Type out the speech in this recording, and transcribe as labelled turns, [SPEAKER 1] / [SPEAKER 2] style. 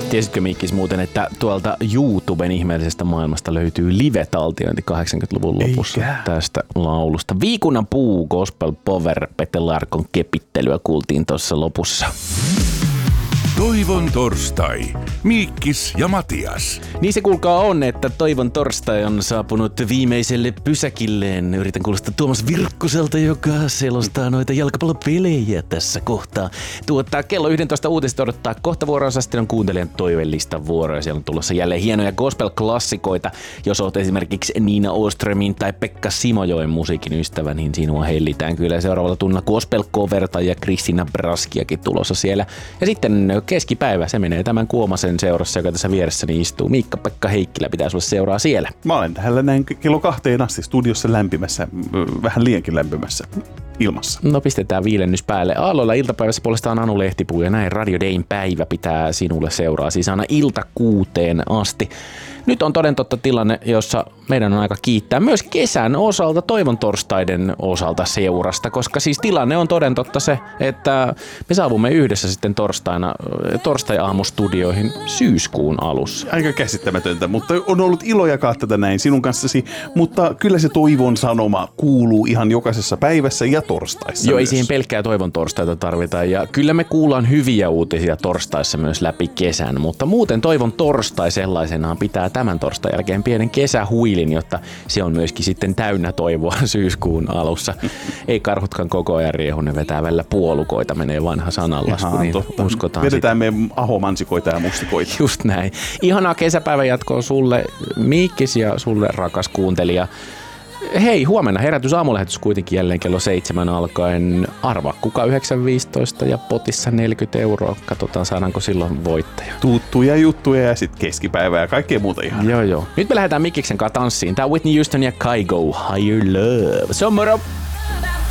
[SPEAKER 1] Tiesitkö Mikkis muuten, että tuolta YouTuben ihmeellisestä maailmasta löytyy live-taltiointi 80-luvun lopussa tästä laulusta. Viikunnan puu, gospel power, Pete Larkon kepittelyä kuultiin tuossa lopussa.
[SPEAKER 2] Toivon torstai. Miikkis ja Matias.
[SPEAKER 1] Niin se kuulkaa on, että Toivon torstai on saapunut viimeiselle pysäkilleen. Yritän kuulostaa Tuomas Virkkuselta, joka selostaa noita jalkapallopelejä tässä kohtaa. Kello 11 uutiset odottaa kohta vuoronsa. Sitten on kuuntelijan toivelistan vuoroja. Siellä on tulossa jälleen hienoja gospel-klassikoita. Jos oot esimerkiksi Niina Åströmin tai Pekka Simojoen musiikin ystävä, niin sinua hellitään kyllä seuraavalla tunnilla gospel-coverta ja Kristina Braskiakin tulossa siellä. Ja sitten keskipäivä, se menee tämän Kuomasen seurassa, joka tässä vieressäni istuu. Miikka-Pekka Heikkilä pitää sulle seuraa siellä.
[SPEAKER 3] Mä olen täällä näin kello 2 asti studiossa lämpimässä, vähän liiankin lämpimässä ilmassa.
[SPEAKER 1] No pistetään viilennys päälle. Aalloilla iltapäivässä puolestaan Anu Lehtipuu ja näin Radio Dayn päivä pitää sinulle seuraa. Siis aina ilta 6 asti. Nyt on toden totta tilanne, jossa meidän on aika kiittää myös kesän osalta, Toivon torstaiden osalta seurasta, koska siis tilanne on toden totta se, että me saavumme yhdessä sitten torstai-aamustudioihin syyskuun alussa.
[SPEAKER 3] Aika käsittämätöntä, mutta on ollut ilo jakaa tätä näin sinun kanssasi, mutta kyllä se toivon sanoma kuuluu ihan jokaisessa päivässä ja torstaissa.
[SPEAKER 1] Joo, ei siihen pelkkää Toivon torstaita tarvita ja kyllä me kuullaan hyviä uutisia torstaissa myös läpi kesän, mutta muuten Toivon torstai sellaisenaan pitää tämän torstain jälkeen pienen kesähuilin, jotta se on myöskin sitten täynnä toivoa syyskuun alussa. Ei karhutkaan koko ajan riehu, ne vetää välillä puolukoita, menee vanha sananlasku, niin totta. Uskotaan.
[SPEAKER 3] Vedetään me ahomansikoita ja mustikoita.
[SPEAKER 1] Just näin. Ihanaa kesäpäivän jatkoa sulle, Miikkis, ja sulle, rakas kuuntelija. Hei, huomenna herätys aamulähetys kuitenkin jälleen kello 7 alkaen. Arva kuka 9.15 ja potissa 40 €. Katsotaan saadaanko silloin voittaja.
[SPEAKER 3] Tuttuja juttuja ja sitten keskipäivää ja kaikkea muuta ihanaa.
[SPEAKER 1] Joo. Nyt me lähdetään Mikkiksen kanssa tanssiin. Tää on Whitney Houston ja Kygo, Higher Love. Se on moro!